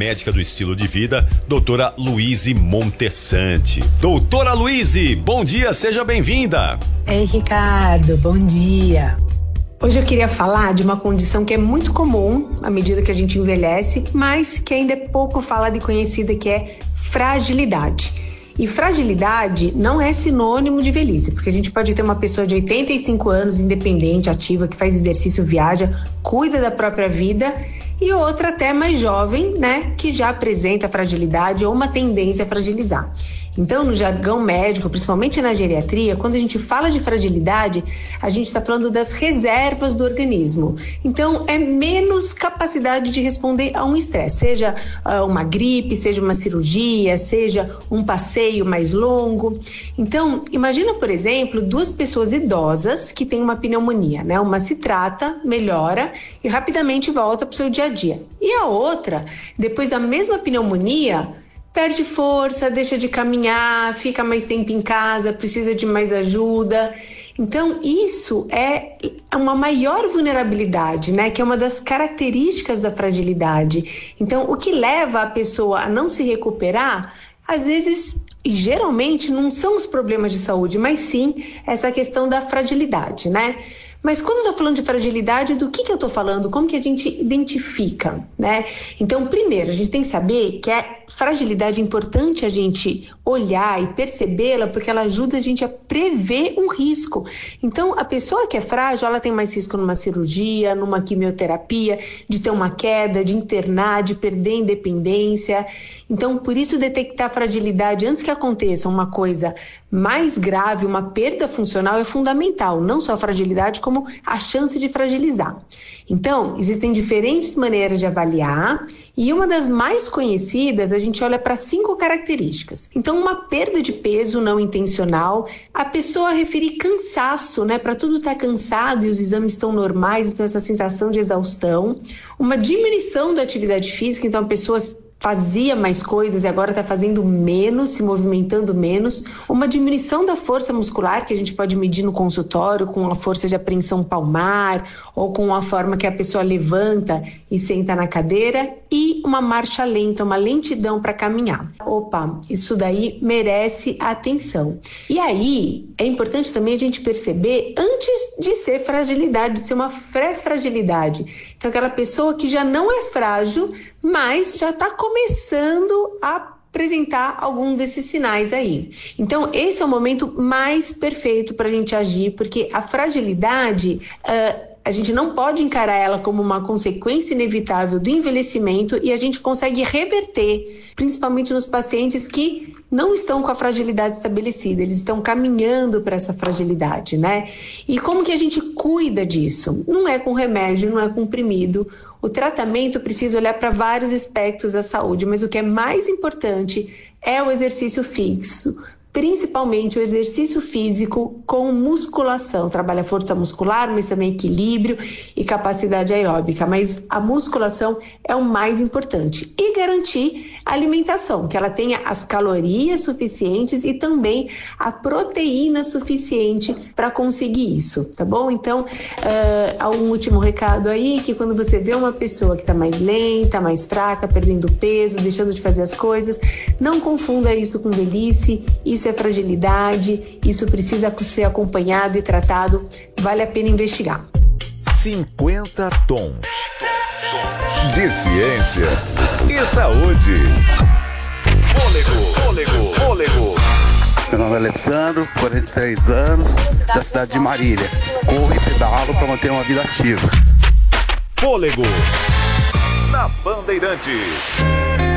médica do estilo de vida, doutora Luíse Montesante. Doutora Luíse, bom dia, seja bem-vinda. Ei, Ricardo, bom dia. Hoje eu queria falar de uma condição que é muito comum à medida que a gente envelhece, mas que ainda é pouco falada e conhecida, que é fragilidade. E fragilidade não é sinônimo de velhice, porque a gente pode ter uma pessoa de 85 anos, independente, ativa, que faz exercício, viaja, cuida da própria vida, e outra até mais jovem, né, que já apresenta fragilidade ou uma tendência a fragilizar. Então, no jargão médico, principalmente na geriatria, quando a gente fala de fragilidade, a gente está falando das reservas do organismo. Então, é menos capacidade de responder a um estresse, seja uma gripe, seja uma cirurgia, seja um passeio mais longo. Então, imagina, por exemplo, duas pessoas idosas que têm uma pneumonia, né? Uma se trata, melhora e rapidamente volta para o seu dia a dia. E a outra, depois da mesma pneumonia, perde força, deixa de caminhar, fica mais tempo em casa, precisa de mais ajuda. Então, isso é uma maior vulnerabilidade, né? Que é uma das características da fragilidade. Então, o que leva a pessoa a não se recuperar, às vezes, e geralmente, não são os problemas de saúde, mas sim essa questão da fragilidade, né? Mas quando eu estou falando de fragilidade, do que eu estou falando? Como que a gente identifica, né? Então, primeiro, a gente tem que saber que a fragilidade é importante a gente olhar e percebê-la, porque ela ajuda a gente a prever um risco. Então, a pessoa que é frágil, ela tem mais risco numa cirurgia, numa quimioterapia, de ter uma queda, de internar, de perder a independência. Então, por isso, detectar a fragilidade antes que aconteça uma coisa mais grave, uma perda funcional, é fundamental. Não só a fragilidade, como a chance de fragilizar. Então, existem diferentes maneiras de avaliar, e uma das mais conhecidas, a gente olha para 5 características. Então, uma perda de peso não intencional, a pessoa referir cansaço, né? Para tudo estar cansado e os exames estão normais, então essa sensação de exaustão. Uma diminuição da atividade física, então a pessoa fazia mais coisas e agora está fazendo menos, se movimentando menos. Uma diminuição da força muscular, que a gente pode medir no consultório com a força de apreensão palmar ou com a forma que a pessoa levanta e senta na cadeira, e uma marcha lenta, uma lentidão para caminhar. Opa, isso daí merece atenção. E aí, é importante também a gente perceber, antes de ser fragilidade, de ser uma pré-fragilidade. Então, aquela pessoa que já não é frágil, mas já está começando a apresentar algum desses sinais aí. Então, esse é o momento mais perfeito para a gente agir, porque a fragilidade, a gente não pode encarar ela como uma consequência inevitável do envelhecimento, e a gente consegue reverter, principalmente nos pacientes que não estão com a fragilidade estabelecida, eles estão caminhando para essa fragilidade, né? E como que a gente cuida disso? Não é com remédio, não é com comprimido. O tratamento precisa olhar para vários aspectos da saúde, mas o que é mais importante é o exercício fixo, principalmente o exercício físico com musculação. Trabalha força muscular, mas também equilíbrio e capacidade aeróbica. Mas a musculação é o mais importante. E garantir a alimentação, que ela tenha as calorias suficientes e também a proteína suficiente para conseguir isso, tá bom? Então, há um último recado aí, que quando você vê uma pessoa que está mais lenta, mais fraca, perdendo peso, deixando de fazer as coisas, não confunda isso com velhice. Isso é fragilidade, isso precisa ser acompanhado e tratado, vale a pena investigar. 50 tons de ciência e saúde. Fôlego. Meu nome é Alessandro, 43 anos, da cidade de Marília. Corro e pedalo para manter uma vida ativa. Fôlego na Bandeirantes.